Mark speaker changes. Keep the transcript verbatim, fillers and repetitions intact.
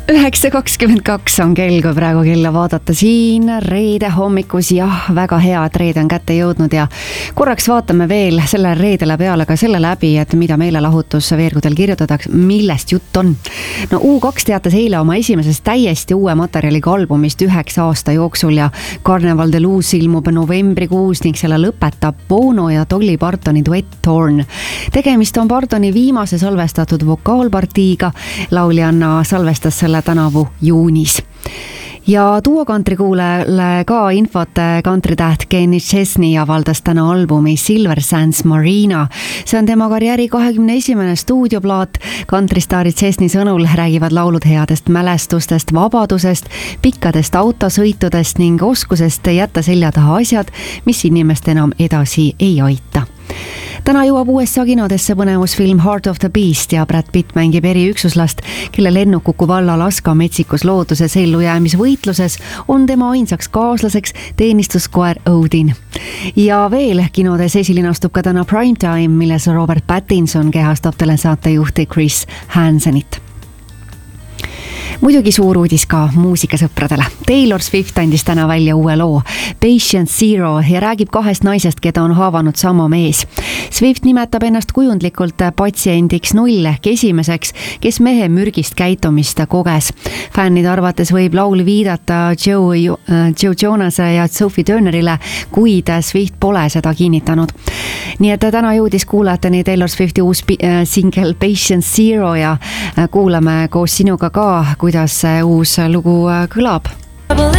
Speaker 1: üheksa kakskümmend kaks on kell, kui praegu kella vaadata siin reede hommikus. Jah, väga hea, et reede on kätte jõudnud ja korraks vaatame veel selle reedele peale ka selle läbi, et mida meelelahutus veergudel kirjutatakse, millest jutt on. No U kaks teatas eile oma esimesest täiesti uue materjaliga albumist üheksa aasta jooksul ja Carnival de Luz ilmub novembrikuus ning selle lõpetab Bono ja Dolly Partoni duett Torn. Tegemist on Partoni viimase salvestatud vokaalpartiiga. Lauljanna salvestas selle tänavu juunis. Ja tuua kantrikuulele ka infot, kantritäht Kenny Chesney avaldas täna albumi Silver Sands Marina. See on tema karjääri kahekümne esimene stuudioplaat. Kantristaari Chesney sõnul räägivad laulud headest mälestustest, vabadusest, pikkadest autosõitudest ning oskusest jätta selja taha asjad, mis inimest enam edasi ei aita. Täna jõuab U S A kinodesse põnevusfilm Heart of the Beast ja Brad Pitt mängib eriüksuslast, kelle lennuk kukub alla Alaska metsikus looduses ellujäämisvõitluses, on tema ainsaks kaaslaseks teenistuskoer Odin. Ja veel kinodes esilinastub ka täna Primetime, milles Robert Pattinson kehastab telesaatejuhti Chris Hansenit. Muidugi suur uudis ka muusikasõpradele. Taylor Swift andis täna välja uue loo Patient Zero ja räägib kahest naisest, keda on haavanud sama mees. Swift nimetab ennast kujundlikult patsiendiks null ehk esimeseks, kes mehe mürgist käitumist koges. Fännide arvates võib laul viidata Joe, Joe Jonase ja Sophie Turnerile, kuid Swift pole seda kinnitanud. Nii et täna jõudis kuulajateni Taylor Swifti uus single Patient Zero ja kuulame koos sinuga ka, kuidas see uus lugu kõlab.